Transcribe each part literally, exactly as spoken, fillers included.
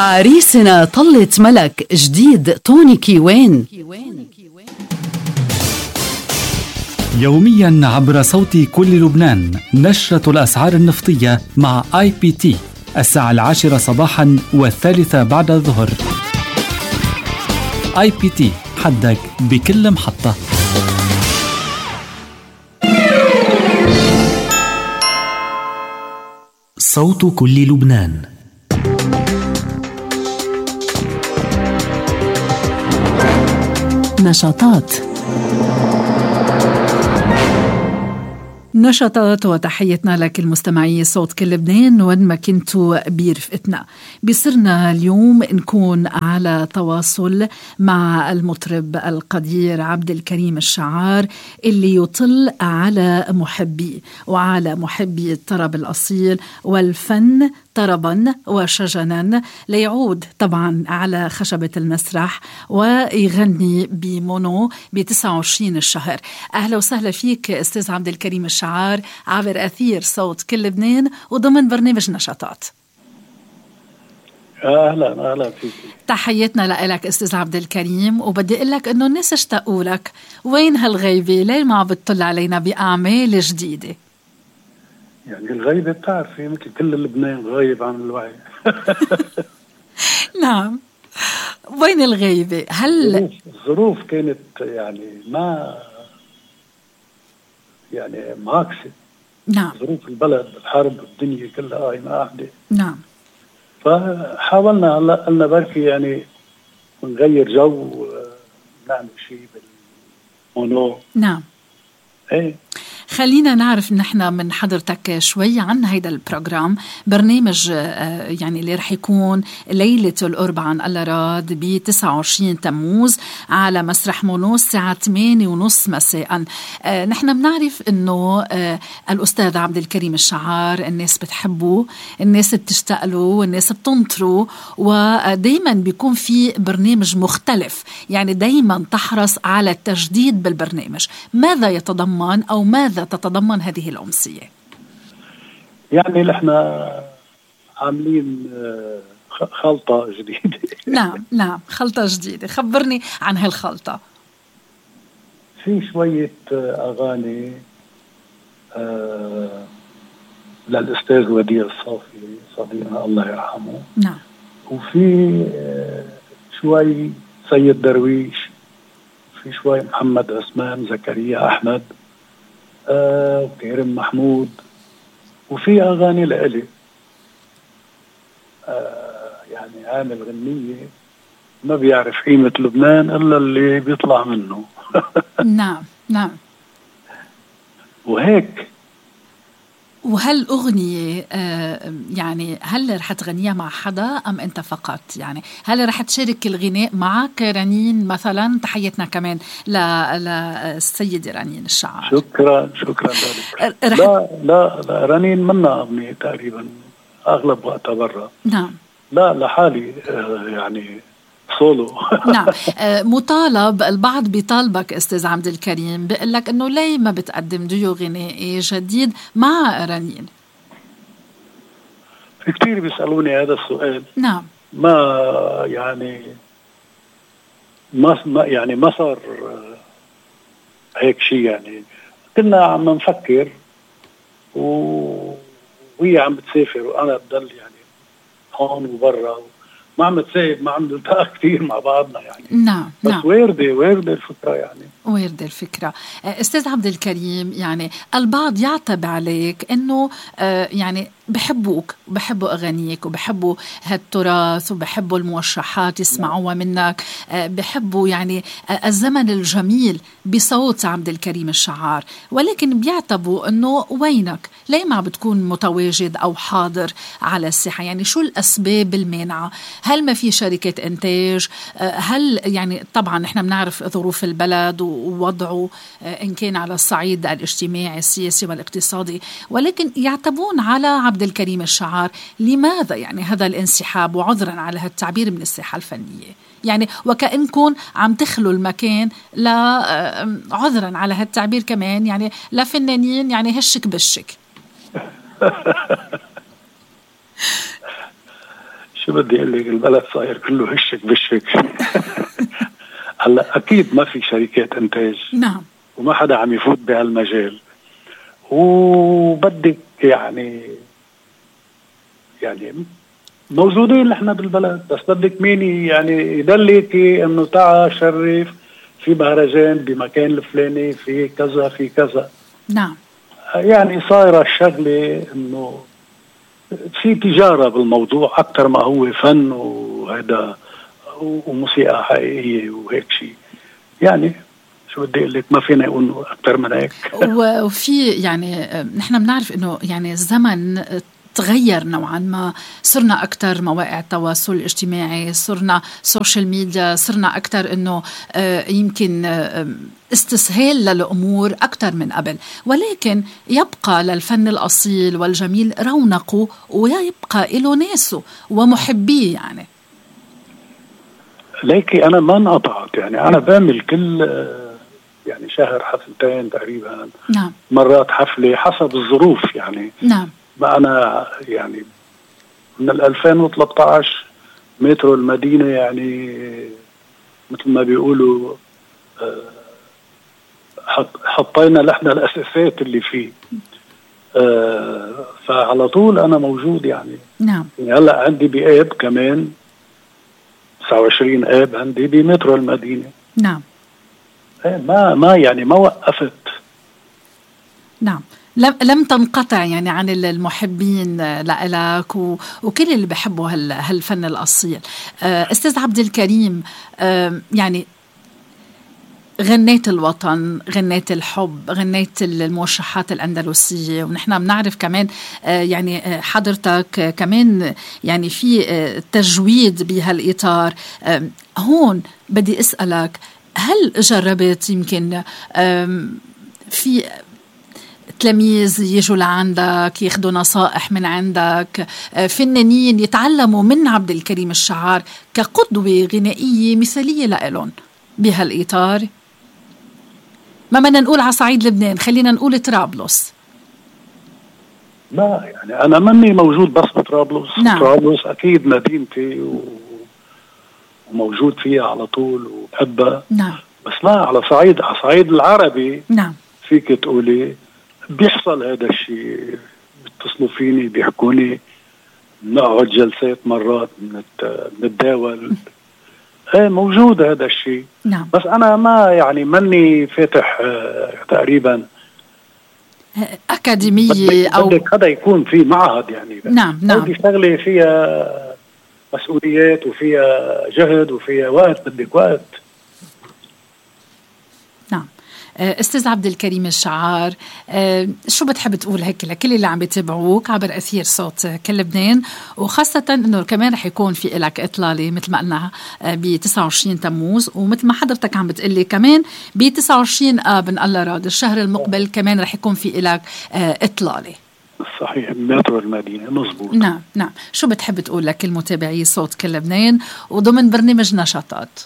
عريسنا طلة ملك جديد توني كيوان. يوميا عبر صوت كل لبنان نشرة الأسعار النفطية مع آي بي تي الساعة العاشرة صباحا والثالثة بعد الظهر. آي بي تي، حدك بكل محطة. صوت كل لبنان. نشاطات نشاطات وتحيتنا لك المستمعي صوت كل لبنان وين ما كنتوا برفقتنا. بصرنا اليوم نكون على تواصل مع المطرب القدير عبد الكريم الشعار اللي يطل على محبي وعلى محبي الطرب الأصيل والفن طربا وشجنا، ليعود طبعا على خشبة المسرح ويغني بمونو ب تسعة وعشرين الشهر. أهلا وسهلا فيك أستاذ عبد الكريم الشعار عبر أثير صوت كل لبنان وضمن برنامج نشاطات. أهلا أهلا فيك. تحياتنا لك أستاذ عبد الكريم، وبدي أقول لك إنه الناس اشتاقوا لك. وين هالغيبة؟ ليه ما عم بتطل علينا بأعمال جديدة؟ يعني الغيبة بتعرفي مثل كل لبنان غايب عن الوعي. نعم، وين الغيبة؟ هل الظروف كانت يعني ما يعني معاكسة. نعم، ظروف البلد، الحرب، الدنيا كلها قايمة قاعدة. نعم، فحاولنا هلا قلنا بركي يعني نغير جو، نعمل شيء بالمونو. نعم. ايه، خلينا نعرف نحن من حضرتك شوي عن هيدا البروجرام، برنامج يعني اللي رح يكون ليلة القرب عن الله راد ب تسعة وعشرين تموز على مسرح مونو الساعة ثمانية ونص مساء. نحن بنعرف انه الأستاذ عبد الكريم الشعار الناس بتحبه، الناس بتشتاق له، الناس بتنطره، ودايما بيكون في برنامج مختلف، يعني دايما تحرص على التجديد بالبرنامج. ماذا يتضمن أو ماذا تتضمن هذه الأمسية؟ يعني نحن عاملين خلطة جديدة. نعم نعم، خلطة جديدة، خبرني عن هالخلطة. في شوية أغاني آه للأستاذ وديع الصافي صديقنا الله يرحمه. نعم. وفي آه شوي سيد درويش، في شوي محمد عثمان، زكريا أحمد، آه، كريم محمود، وفي أغاني لإلي. آه، يعني عامل غنية ما بيعرف قيمة لبنان إلا اللي بيطلع منه. نعم نعم. وهيك. وهالأغنية آه يعني هل رح تغنيها مع حدا أم أنت فقط؟ يعني هل رح تشارك الغناء معك رنين مثلا؟ تحياتنا كمان للسيدة رنين الشعار. شكرا شكرا لك. لا لا لا، رنين منا أغنية تقريبا أغلب وقتها برا. نعم. لا لحالي آه يعني سولو. نعم. مطالب البعض بيطالبك أستاذ عبد الكريم، بيقول لك إنه ليه ما بتقدم ديو غنائي جديد مع رنين؟ في كتير بيسألوني هذا السؤال. نعم. ما يعني ما يعني ما صار هيك شيء، يعني كنا عم نفكر وهي عم بتسافر وأنا بضل يعني هون وبرا، ما عم نتساعد، ما عم نلتقى كثير مع بعضنا يعني. نعم بس نعم. واردة واردة الفكرة يعني. واردة الفكرة. أستاذ عبد الكريم، يعني البعض يعتب عليك إنه آه يعني بحبوك وبحبوا أغانيك وبحبوا هالتراث وبحبوا الموشحات يسمعوها منك، آه بحبوا يعني آه الزمن الجميل بصوت عبد الكريم الشعار، ولكن بيعتبوا إنه وينك؟ ليه ما بتكون متواجد أو حاضر على الساحة؟ يعني شو الأسباب المانعة؟ هل ما في شركة إنتاج؟ آه هل يعني طبعا نحن بنعرف ظروف البلد ووضعه إن كان على الصعيد الاجتماعي السياسي والاقتصادي، ولكن يعتبون على عبد الكريم الشعار. لماذا يعني هذا الانسحاب؟ وعذرا على هالتعبير من الساحة الفنية، يعني وكأنكم عم تخلوا المكان لا، عذرا على هالتعبير كمان، يعني لا فنانين يعني هشك بشك. شو بدي اقول لك، البلد صاير كله هشك بشك. هلا اكيد ما في شركات انتاج، نعم، وما حدا عم يفوت بهالمجال، وبدك يعني يعني موجودين نحن بالبلد، بس بدك مين يعني يدلك انه تعا شرف في مهرجان بمكان الفلاني، في كذا في كذا. نعم، يعني صايره الشغله انه في تجاره بالموضوع اكثر ما هو فن وهذا وموسيقى حقيقيه وهيك شيء. يعني شو بدي اقول لك، ما فينا نقول اكثر من هيك. وفي يعني نحن بنعرف انه يعني الزمن تغير نوعا ما، صرنا أكثر مواقع التواصل الاجتماعي، صرنا سوشيال ميديا، صرنا أكثر أنه يمكن استسهال للأمور أكثر من قبل، ولكن يبقى للفن الأصيل والجميل رونقه، ويبقى له ناسه ومحبيه. يعني ليكي أنا ما انقطعت، يعني أنا بعمل كل يعني شهر حفلتين تقريبا. نعم. مرات حفلة حسب الظروف يعني. نعم. ما أنا يعني من ألفين وثلاثة عشر مترو المدينة يعني مثل ما بيقولوا حطينا لحنا الأساسات اللي فيه، فعلى طول أنا موجود يعني. نعم. يعني هلأ عندي بآب كمان تسعة وعشرين آب عندي بمترو المدينة. نعم. ما ما يعني ما وقفت. نعم. لم لم تنقطع يعني عن المحبين لإلك وكل اللي بحبوا هالفن الأصيل. أستاذ عبد الكريم، يعني غنيت الوطن، غنيت الحب، غنيت الموشحات الأندلسية، ونحن بنعرف كمان يعني حضرتك كمان يعني في تجويد بهالإطار. هون بدي أسألك، هل جربت يمكن في تلاميذ يجوا لعندك ياخدوا نصائح من عندك، فنانين يتعلموا من عبد الكريم الشعار كقدوة غنائية مثالية لإلهم بهالإطار؟ ما بدنا نقول على صعيد لبنان، خلينا نقول طرابلس. لا يعني أنا مني موجود بس بطرابلس. نعم. طرابلس أكيد مدينتي وموجود فيها على طول وبحبها. نعم. بس لا، على صعيد على صعيد العربي نعم فيك تقولي بيحصل هذا الشيء، بيتصلوا فيني بيحكوني، نقعد جلسات مرات بنتداول. ايه موجود هذا الشيء. نعم. بس انا ما يعني ماني فاتح تقريبا أكاديمية أو بدك هذا يكون في معهد يعني. نعم نعم. هذه شغلة فيها مسؤوليات وفيها جهد وفيها وقت، بدك وقت. نعم. أستاذ عبد الكريم الشعار، شو بتحب تقول هيك لكل اللي عم بيتابعوك عبر أثير صوت كل لبنان، وخاصة أنه كمان رح يكون في لك إطلالة مثل ما قلنا ب تسعة وعشرين تموز، ومثل ما حضرتك عم بتقلي كمان ب تسعة وعشرين آب الله راد الشهر المقبل كمان رح يكون في لك إطلالة. صحيح، مترو المدينة مزبوط. نعم نعم. شو بتحب تقول لكل متابعي صوت كل لبنان وضمن برنامج نشاطات؟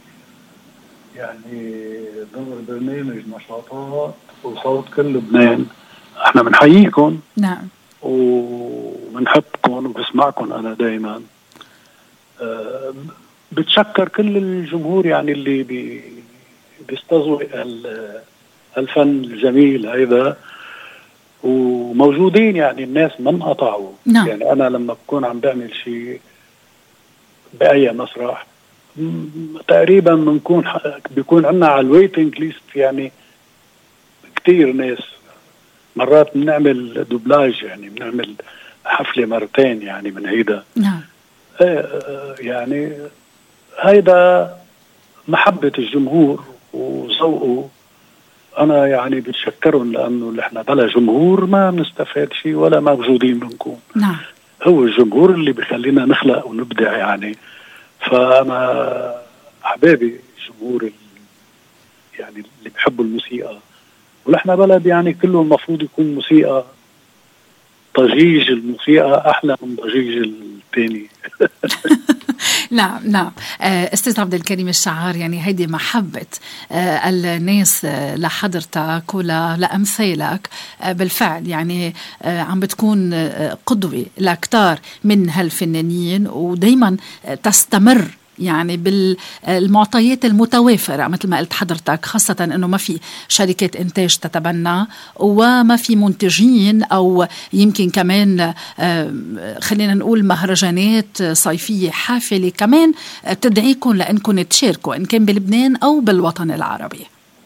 يعني ضمن برنامج نشاطات وصوت كل لبنان احنا بنحييكم. نعم. وبنحبكم وبسمعكم انا دائما. أه بتشكر كل الجمهور يعني اللي بي بيستذوق الفن الجميل هذا، وموجودين يعني الناس ما انقطعوا. نعم. يعني انا لما بكون عم بعمل شيء باي مسرح تقريبا بنكون بيكون عندنا على الويتنج ليست يعني كتير ناس. مرات بنعمل دوبلاج، يعني بنعمل حفلة مرتين يعني من هيدا. نعم. يعني هيدا محبة الجمهور وذوقه. أنا يعني بتشكرهم، لأنه نحن بلا جمهور ما بنستفاد شيء ولا موجودين بنكون. نعم. هو الجمهور اللي بيخلينا نخلق ونبدع يعني. فأنا أحبابي الجمهور يعني اللي بيحبوا الموسيقى، ونحن بلد يعني كله المفروض يكون موسيقى. ضجيج الموسيقى أحلى من ضجيج الثاني. نعم نعم. أستاذ عبد الكريم الشعار، يعني هيدي محبة الناس لحضرتك ولأمثالك بالفعل، يعني عم بتكون قدوة لكتار من هالفنانين، ودايما تستمر يعني بالمعطيات المتوافرة مثل ما قلت حضرتك، خاصة أنه ما في شركات إنتاج تتبنى وما في منتجين، أو يمكن كمان خلينا نقول مهرجانات صيفية حافلة كمان تدعيكم لأنكم تشاركوا إن كان بلبنان أو بالوطن العربي.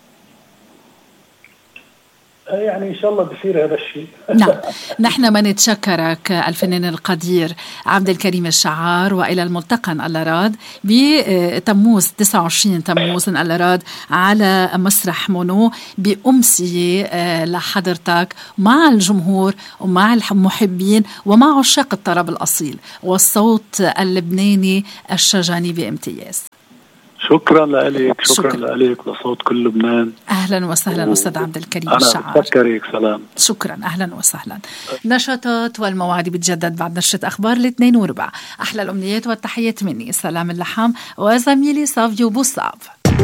يعني إن شاء الله بصير هذا الشيء. نعم، نحن ما نتشكرك الفنان القدير عبد الكريم الشعار، وإلى الملتقى الأراد بتموز تسعة وعشرين تموز الأراد على مسرح مونو بأمسية لحضرتك مع الجمهور ومع المحبين ومع عشاق الطرب الأصيل والصوت اللبناني الشجاني بامتياز. شكرا لك، شكرا, شكرا لك لصوت كل لبنان. اهلا وسهلا و... استاذ عبد الكريم الشعار. انا بتشكرك. سلام. شكرا، اهلا وسهلا. نشاطات والمواعيد بتجدد بعد نشرة اخبار الاثنين وربع. احلى الامنيات والتحيات مني سلام اللحام وزميلي سافيو بوصاب.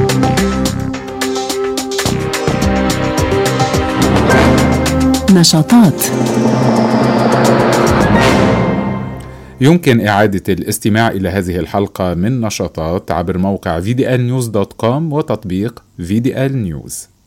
نشاطات. يمكن إعادة الاستماع إلى هذه الحلقة من نشاطات عبر موقع في دي إل نيوز دوت كوم وتطبيق في دي إل نيوز.